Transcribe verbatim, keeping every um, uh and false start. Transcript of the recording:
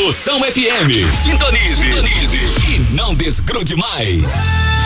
Moção F M. Sintonize. Sintonize. E não desgrude mais.